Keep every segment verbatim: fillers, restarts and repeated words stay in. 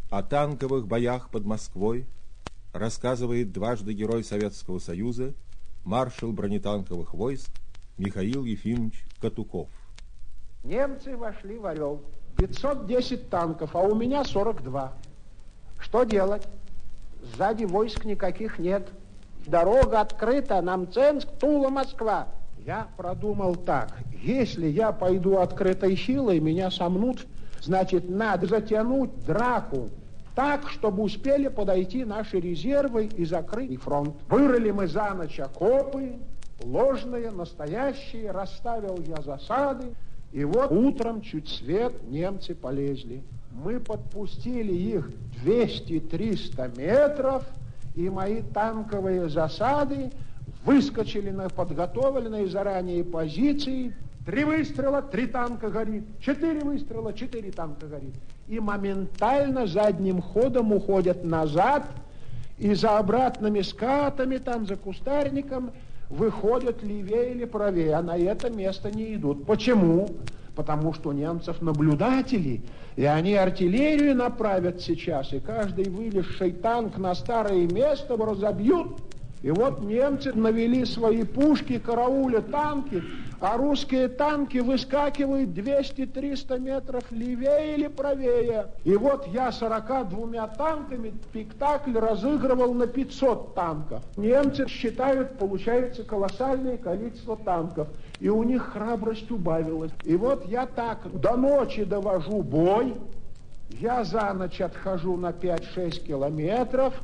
О танковых боях под Москвой рассказывает дважды Герой Советского Союза, маршал бронетанковых войск Михаил Ефимович Катуков. Немцы вошли в Орел. пятьсот десять танков, а у меня сорок два. Что делать? Сзади войск никаких нет. Дорога открыта, Намценск, Тула, Москва. Я продумал так. Если я пойду открытой силой, меня сомнут. Значит, надо затянуть драку так, чтобы успели подойти наши резервы и закрыть фронт. Вырыли мы за ночь окопы, ложные, настоящие, расставил я засады. И вот утром чуть свет немцы полезли. Мы подпустили их двести-триста метров, и мои танковые засады выскочили на подготовленные заранее позиции. Три выстрела, три танка горит. Четыре выстрела, четыре танка горит. И моментально задним ходом уходят назад, и за обратными скатами, там за кустарником, выходят левее или правее, а на это место не идут. Почему? Потому что у немцев наблюдатели, и они артиллерию направят сейчас, и каждый вылезший танк на старое место разобьют. И вот немцы навели свои пушки, караулят танки, а русские танки выскакивают двести-триста метров левее или правее. И вот я сорока двумя танками спектакль разыгрывал на пятьсот танков. Немцы считают, получается колоссальное количество танков, и у них храбрость убавилась. И вот я так до ночи довожу бой, я за ночь отхожу на пять-шесть километров,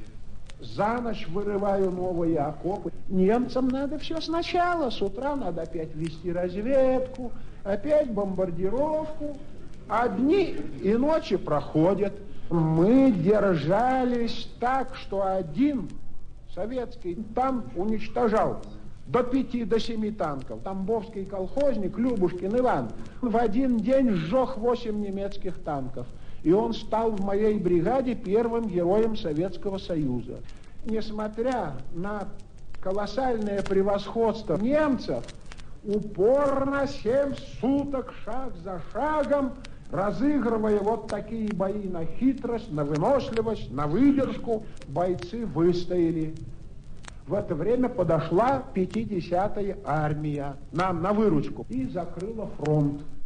за ночь вырываю новые окопы. Немцам надо все сначала. С утра надо опять вести разведку, опять бомбардировку. А дни и ночи проходят. Мы держались так, что один советский танк уничтожал до пяти, до семи танков. Тамбовский колхозник Любушкин Иван в один день сжег восемь немецких танков. И он стал в моей бригаде первым героем Советского Союза. Несмотря на колоссальное превосходство немцев, упорно семь суток, шаг за шагом, разыгрывая вот такие бои на хитрость, на выносливость, на выдержку, бойцы выстояли. В это время подошла пятидесятая армия нам на выручку и закрыла фронт.